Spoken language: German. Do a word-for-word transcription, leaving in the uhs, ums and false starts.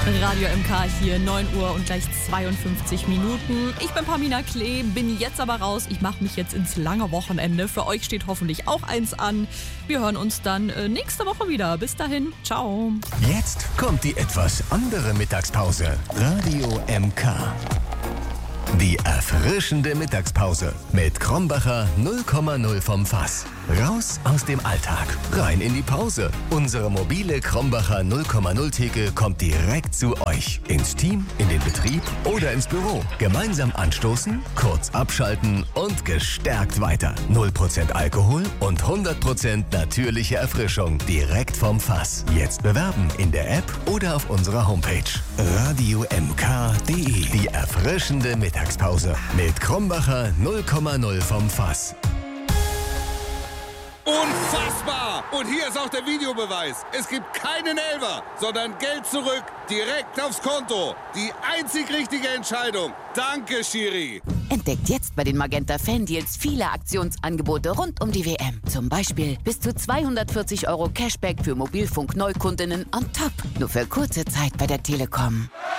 Radio M K hier, neun Uhr und gleich zweiundfünfzig Minuten. Ich bin Pamina Klee, bin jetzt aber raus. Ich mache mich jetzt ins lange Wochenende. Für euch steht hoffentlich auch eins an. Wir hören uns dann äh, nächste Woche wieder. Bis dahin, ciao. Jetzt kommt die etwas andere Mittagspause. Radio M K. Die erfrischende Mittagspause mit Krombacher null Komma null vom Fass. Raus aus dem Alltag, rein in die Pause. Unsere mobile Krombacher null Komma null Theke kommt direkt zu euch. Ins Team, in den Betrieb oder ins Büro. Gemeinsam anstoßen, kurz abschalten und gestärkt weiter. null Prozent Alkohol und hundert Prozent natürliche Erfrischung direkt vom Fass. Jetzt bewerben in der App oder auf unserer Homepage. radio m k punkt d e. Die erfrischende Mittagspause mit Krombacher null Komma null vom Fass. Unfassbar! Und hier ist auch der Videobeweis. Es gibt keinen Elfer, sondern Geld zurück, direkt aufs Konto. Die einzig richtige Entscheidung. Danke, Schiri. Entdeckt jetzt bei den Magenta Fan Deals viele Aktionsangebote rund um die W M. Zum Beispiel bis zu zweihundertvierzig Euro Cashback für Mobilfunk-Neukundinnen on top. Nur für kurze Zeit bei der Telekom.